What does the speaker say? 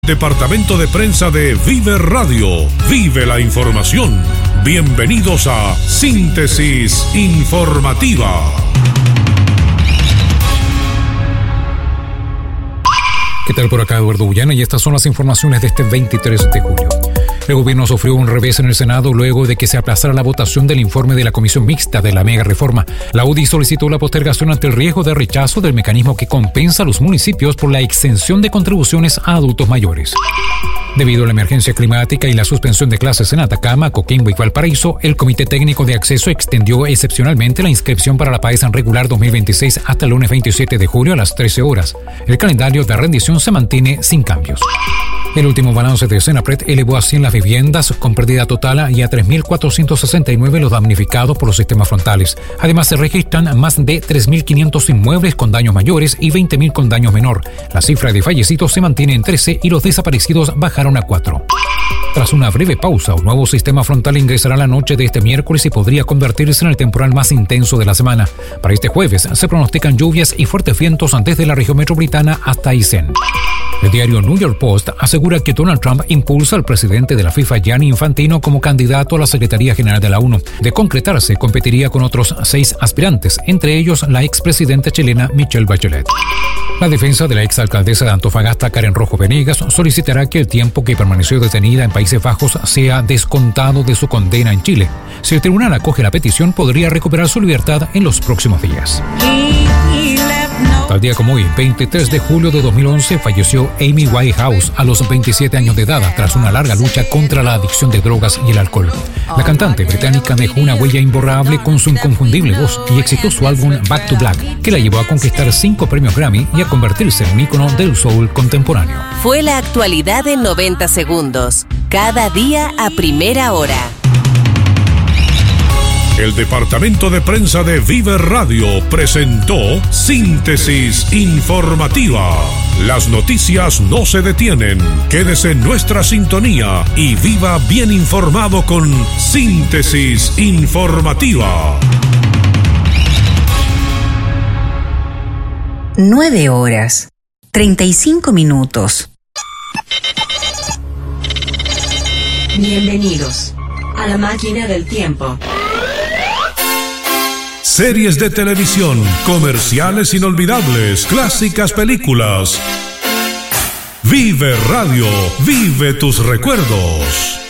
Departamento de prensa de Vive Radio. Vive la información. Bienvenidos a Síntesis Informativa. ¿Qué tal? Por acá Eduardo Bullana y estas son las informaciones de este 23 de julio. El gobierno sufrió un revés en el Senado luego de que se aplazara la votación del informe de la Comisión Mixta de la Mega Reforma. La UDI solicitó la postergación ante el riesgo de rechazo del mecanismo que compensa a los municipios por la exención de contribuciones a adultos mayores. Debido a la emergencia climática y la suspensión de clases en Atacama, Coquimbo y Valparaíso, el Comité Técnico de Acceso extendió excepcionalmente la inscripción para la PAES regular 2026 hasta el lunes 27 de julio a las 13 horas. El calendario de rendición se mantiene sin cambios. El último balance de Senapred elevó a 100 las viviendas con pérdida total y a 3.469 los damnificados por los sistemas frontales. Además, se registran más de 3.500 inmuebles con daños mayores y 20.000 con daños menor. La cifra de fallecidos se mantiene en 13 y los desaparecidos bajaron a 4. Tras una breve pausa, un nuevo sistema frontal ingresará la noche de este miércoles y podría convertirse en el temporal más intenso de la semana. Para este jueves se pronostican lluvias y fuertes vientos desde la región metropolitana hasta Aysén. El diario New York Post asegura que Donald Trump impulsa al presidente de la FIFA, Gianni Infantino, como candidato a la Secretaría General de la ONU. De concretarse, competiría con otros 6 aspirantes, entre ellos la expresidenta chilena Michelle Bachelet. La defensa de la exalcaldesa de Antofagasta, Karen Rojo Venegas, solicitará que el tiempo que permaneció detenida en Países Bajos sea descontado de su condena en Chile. Si el tribunal acoge la petición, podría recuperar su libertad en los próximos días. Tal día como hoy, 23 de julio de 2011, falleció Amy Winehouse a los 27 años de edad tras una larga lucha contra la adicción de drogas y el alcohol. La cantante británica dejó una huella imborrable con su inconfundible voz y exitoso álbum Back to Black, que la llevó a conquistar 5 premios Grammy y a convertirse en un ícono del soul contemporáneo. Fue la actualidad en 90 segundos, cada día a primera hora. El Departamento de Prensa de Vive Radio presentó Síntesis Informativa. Las noticias no se detienen. Quédese en nuestra sintonía y viva bien informado con Síntesis Informativa. 9 horas, 35 minutos. Bienvenidos a la máquina del tiempo. Series de televisión, comerciales inolvidables, clásicas películas. Vive Radio, vive tus recuerdos.